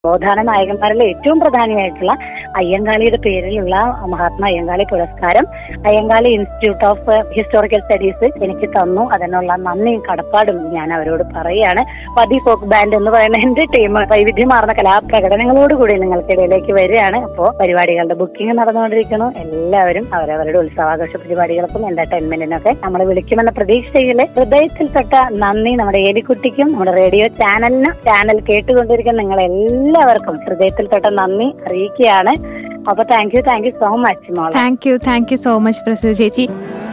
നവോത്ഥാന നായകന്മാരിലെ ഏറ്റവും പ്രധാനിയായിട്ടുള്ള അയ്യങ്കാളിയുടെ പേരിലുള്ള മഹാത്മാ അയ്യങ്കാളി പുരസ്കാരം Ayyankali institute of historical studies എനിക്ക് തന്നു. അതിനുള്ള നന്ദിയും കടപ്പാടും ഞാൻ അവരോട് പറയുകയാണ്. പതി ഫോക്ക് ബാൻഡ് എന്ന് പറയുന്ന എന്റെ ടീം വൈവിധ്യമാർന്ന കലാപ്രകടനങ്ങളോടുകൂടി നിങ്ങൾക്കിടയിലേക്ക് വരികയാണ്. അപ്പോൾ പരിപാടികളുടെ ബുക്കിംഗ് നടന്നുകൊണ്ടിരിക്കുന്നു. എല്ലാവരും അവരവരുടെ ഉത്സവാഘോഷ പരിപാടികൾക്കും എന്റർടൈൻമെന്റിനൊക്കെ നമ്മൾ വിളിക്കുമെന്ന പ്രതീക്ഷയില് ഹൃദയത്തിൽ തൊട്ട നന്ദി നമ്മുടെ ഏലിക്കുട്ടിക്കും നമ്മുടെ റേഡിയോ ചാനലിനും ചാനൽ കേട്ടുകൊണ്ടിരിക്കുന്ന നിങ്ങളെല്ലാവർക്കും ഹൃദയത്തിൽ തൊട്ട നന്ദി അറിയിക്കുകയാണ്. അപ്പൊ താങ്ക് യു സോ മച്ച് മോളെ. താങ്ക് യു സോ മച്ച് പ്രസിദ്ധ ചേച്ചി.